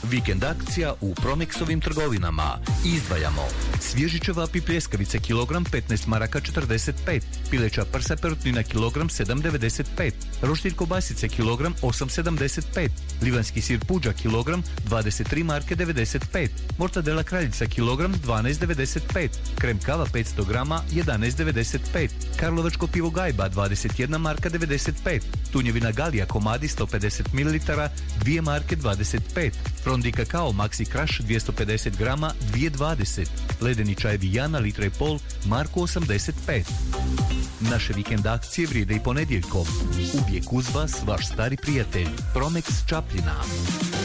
Vikend akcija u Promexovim trgovinama. Izdvajamo svježi ćevapi pljeskavice kilogram 15 maraka 45, pileća prsa perutnina kilogram 7,95, roštilj kobasice kilogram 8,75, livanjski sir puđa kilogram 23 marke 95, mortadela kraljica kilogram 12,95, krem kava 500 grama 11,95, karlovačko pivo Gajba 21 marka 95, tunjevina Galija komadi 150 ml 2 marke 25, Frondi kakao Maxi Crush 250 grama 2,20, ledeni čajevi Jana litra i pol marku 85. Naše vikend akcije vrijede i ponedjeljkom. Uvijek uz vas vaš stari prijatelj Promex Čapljina.